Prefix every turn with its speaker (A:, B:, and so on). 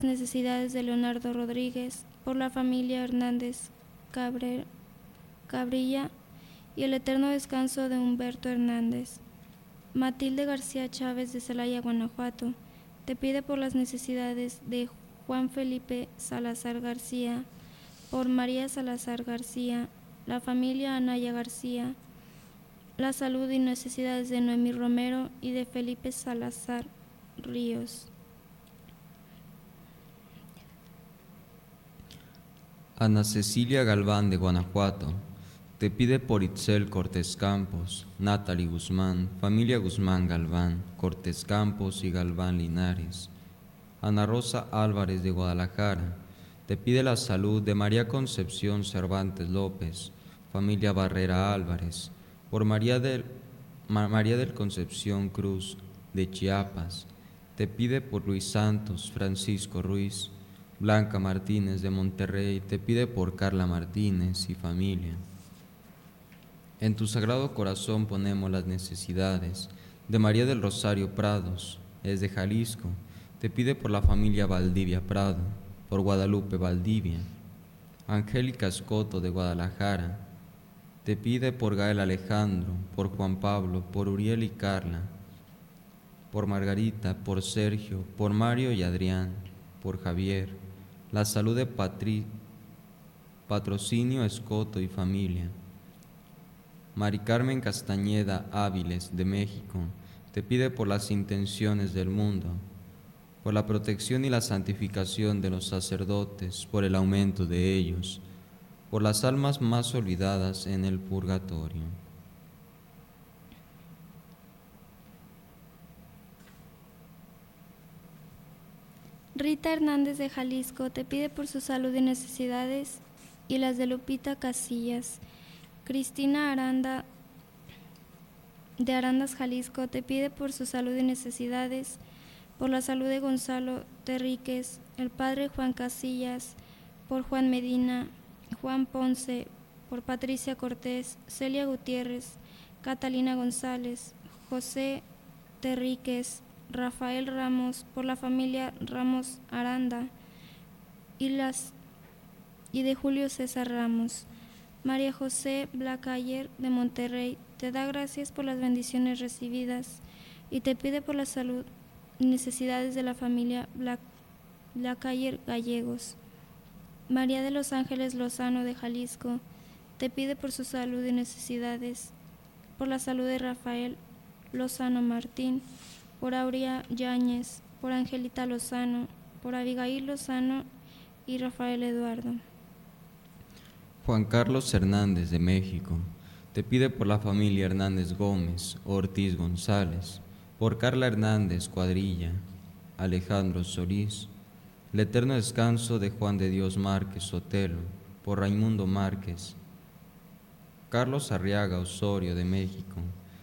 A: necesidades de Leonardo Rodríguez, por la familia Hernández Cabrilla y el eterno descanso de Humberto Hernández. Matilde García Chávez de Celaya, Guanajuato, te pide por las necesidades de Juan Felipe Salazar García, por María Salazar García, la familia Anaya García, la salud y necesidades de Noemí Romero y de Felipe Salazar Ríos.
B: Ana Cecilia Galván de Guanajuato, te pide por Itzel Cortés Campos, Natalie Guzmán, familia Guzmán Galván, Cortés Campos y Galván Linares. Ana Rosa Álvarez de Guadalajara, te pide la salud de María Concepción Cervantes López, familia Barrera Álvarez, por María del Concepción Cruz de Chiapas, te pide por Luis Santos Francisco Ruiz. Blanca Martínez de Monterrey te pide por Carla Martínez y familia. En tu sagrado corazón ponemos las necesidades de María del Rosario Prados, es de Jalisco, te pide por la familia Valdivia Prado, por Guadalupe Valdivia. Angélica Escoto de Guadalajara, te pide por Gael Alejandro, por Juan Pablo, por Uriel y Carla, por Margarita, por Sergio, por Mario y Adrián, por Javier, la salud de Patrocinio Escoto y familia. Mari Carmen Castañeda Áviles de México, te pide por las intenciones del mundo, por la protección y la santificación de los sacerdotes, por el aumento de ellos, por las almas más olvidadas en el purgatorio.
A: Rita Hernández de Jalisco te pide por su salud y necesidades y las de Lupita Casillas. Cristina Aranda de Arandas, Jalisco, te pide por su salud y necesidades, por la salud de Gonzalo Terríquez, el padre Juan Casillas, por Juan Medina, Juan Ponce, por Patricia Cortés, Celia Gutiérrez, Catalina González, José Terríquez, Rafael Ramos, por la familia Ramos Aranda y de Julio César Ramos. María José Blacayer de Monterrey te da gracias por las bendiciones recibidas y te pide por la salud y necesidades de la familia Blacayer Gallegos. María de los Ángeles Lozano de Jalisco te pide por su salud y necesidades, por la salud de Rafael Lozano Martín, por Aurea Yáñez, por Angelita Lozano, por Abigail Lozano y Rafael Eduardo.
B: Juan Carlos Hernández de México, te pide por la familia Hernández Gómez, Ortiz González, por Carla Hernández Cuadrilla, Alejandro Solís, el eterno descanso de Juan de Dios Márquez Sotelo, por Raimundo Márquez. Carlos Arriaga Osorio de México,